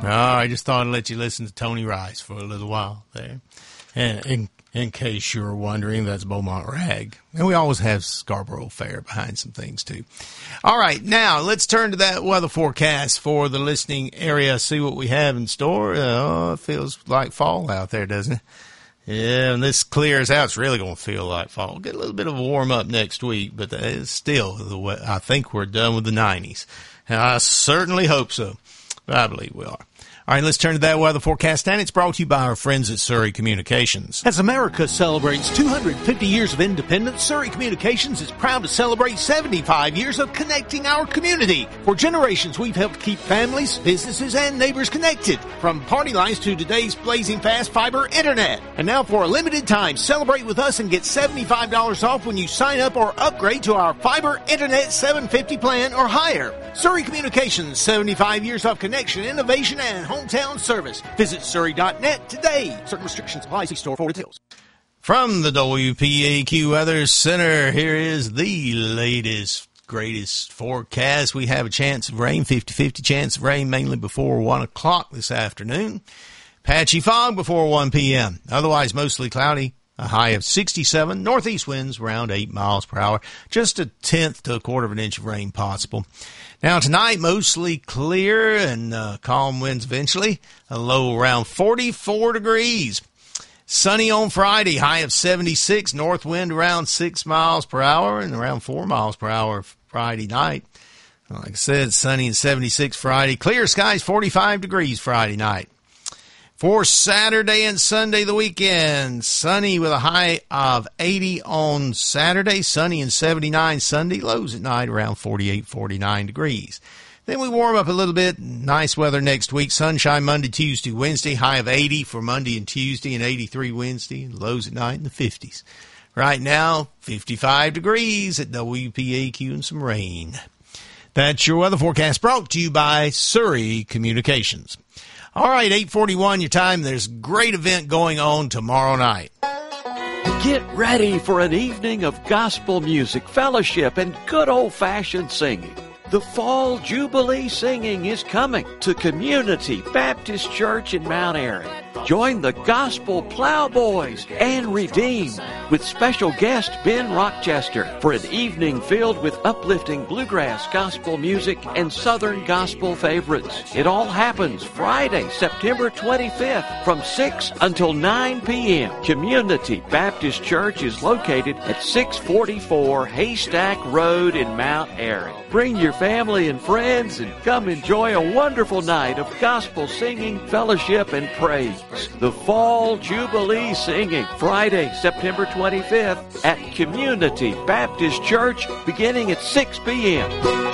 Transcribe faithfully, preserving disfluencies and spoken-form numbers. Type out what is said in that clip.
No, I just thought I'd let you listen to Tony Rice for a little while there. And in, in case you were wondering, that's Beaumont Rag. And we always have Scarborough Fair behind some things, too. All right, now let's turn to that weather forecast for the listening area, see what we have in store. Oh, it feels like fall out there, doesn't it? Yeah, and this clears out. It's really going to feel like fall. Get a little bit of a warm up next week, but it's still, the way, I think we're done with the nineties. And I certainly hope so. But I believe we are. All right, let's turn to that weather forecast, and it's brought to you by our friends at Surrey Communications. As America celebrates two hundred fifty years of independence, Surrey Communications is proud to celebrate seventy-five years of connecting our community. For generations, we've helped keep families, businesses, and neighbors connected, from party lines to today's blazing fast fiber internet. And now for a limited time, celebrate with us and get seventy-five dollars off when you sign up or upgrade to our fiber internet seven fifty plan or higher. Surrey Communications, seventy-five years of connection, innovation, and hometown service. Visit surrey dot net today. Certain restrictions apply. See store for details. From the W P A Q Weather Center, here is the latest, greatest forecast. We have a chance of rain, fifty-fifty chance of rain, mainly before one o'clock this afternoon. Patchy fog before one p.m. Otherwise, mostly cloudy. A high of sixty-seven. Northeast winds around eight miles per hour. Just a tenth to a quarter of an inch of rain possible. Now tonight, mostly clear and uh, calm winds eventually. A low around forty-four degrees. Sunny on Friday, high of seventy-six. North wind around six miles per hour and around four miles per hour Friday night. Like I said, sunny and seventy-six Friday. Clear skies, forty-five degrees Friday night. For Saturday and Sunday, the weekend, sunny with a high of eighty on Saturday, sunny and seventy-nine Sunday, lows at night around forty-eight, forty-nine degrees. Then we warm up a little bit, nice weather next week, sunshine Monday, Tuesday, Wednesday, high of eighty for Monday and Tuesday and eighty-three Wednesday, lows at night in the fifties. Right now, fifty-five degrees at W P A Q and some rain. That's your weather forecast brought to you by Surrey Communications. All right, eight forty-one your time. There's a great event going on tomorrow night. Get ready for an evening of gospel music, fellowship, and good old-fashioned singing. The Fall Jubilee Singing is coming to Community Baptist Church in Mount Airy. Join the Gospel Plowboys and Redeemed with special guest Ben Rochester for an evening filled with uplifting bluegrass gospel music and Southern gospel favorites. It all happens Friday, September twenty-fifth from six until nine p.m. Community Baptist Church is located at six forty-four Haystack Road in Mount Airy. Bring your family and friends and come enjoy a wonderful night of gospel singing, fellowship, and praise. The Fall Jubilee Singing, Friday, September twenty-fifth at Community Baptist Church, beginning at six p.m.